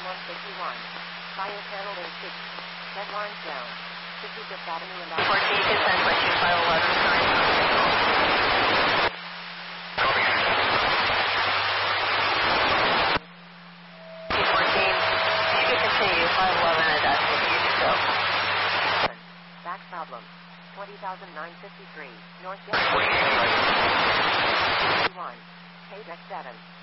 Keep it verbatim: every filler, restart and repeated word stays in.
one fifty-one. Fire panel in six. Set lines down. fifty-fifth Avenue and fourteen, consent, but you file eleven, sorry. fourteen, you can continue, file eleven, and that's what you do so. Back problem. twenty thousand nine hundred fifty-three. North one. Page X seven.